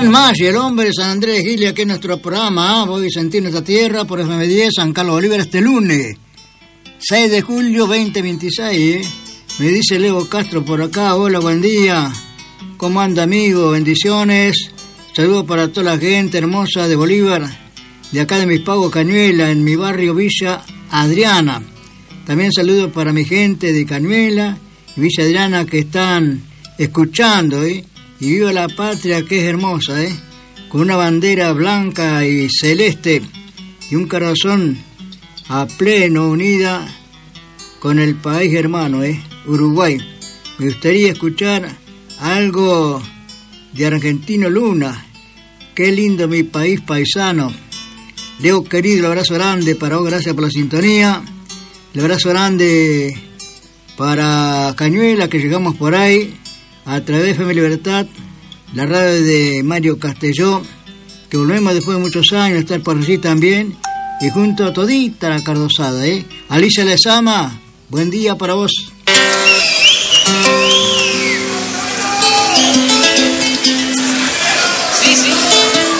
Más y el hombre de San Andrés de Giles, aquí en nuestro programa. Voy a sentir nuestra tierra por FM10 San Carlos Bolívar este lunes 6 de julio 2026. Me dice Leo Castro por acá. Hola, buen día. ¿Cómo anda, amigo? Bendiciones. Saludos para toda la gente hermosa de Bolívar, de acá de Mispago, Cañuela, en mi barrio Villa Adriana. También saludos para mi gente de Cañuela y Villa Adriana que están escuchando, Y viva la patria que es hermosa, Con una bandera blanca y celeste y un corazón a pleno unida con el país hermano, Uruguay. Me gustaría escuchar algo de Argentino Luna. Qué lindo mi país paisano. Leo querido, el abrazo grande para vos, gracias por la sintonía. El abrazo grande para Cañuela, que llegamos por ahí a través de FM Libertad, la radio de Mario Castelló, que volvemos después de muchos años a estar por allí también, y junto a todita la cardosada, Alicia Lezama, buen día para vos.